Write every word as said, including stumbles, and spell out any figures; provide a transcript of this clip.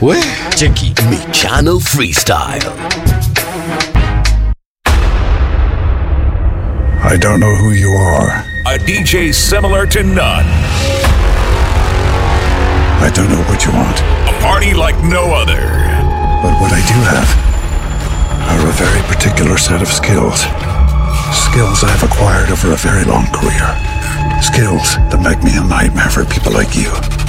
We cheki Michano Freestyle. I don't know who you are. A D J similar to none. I don't know what you want. A party like no other. But what I do have are a very particular set of skills. Skills I've acquired over a very long career. Skills that make me a nightmare for people like you.